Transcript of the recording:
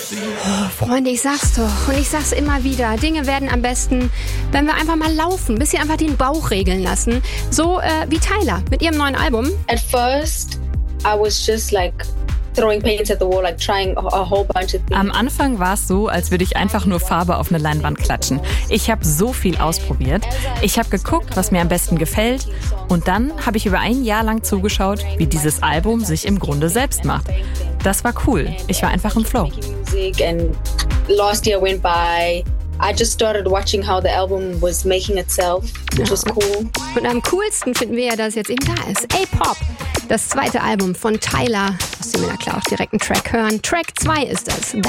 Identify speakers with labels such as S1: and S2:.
S1: Freunde, ich sag's doch und ich sag's immer wieder, Dinge werden am besten, wenn wir einfach mal laufen, bis wir einfach den Bauch regeln lassen. So wie Tyla mit ihrem neuen Album.
S2: At first, I was just like throwing paints at the wall, like trying a whole bunch of things.
S3: Am Anfang war es so, als würde ich einfach nur Farbe auf eine Leinwand klatschen. Ich habe so viel ausprobiert. Ich habe geguckt, was mir am besten gefällt. Und dann habe ich über ein Jahr lang zugeschaut, wie dieses Album sich im Grunde selbst macht. Das war cool. Ich war einfach im Flow.
S2: And last year went by. I just started watching how the album was making itself, which was cool.
S1: Und am coolsten finden wir ja, dass es jetzt eben da ist. A-Pop, das zweite Album von Tyla, aus dem wir da klar auch direkt einen Track hören. Track 2 ist das.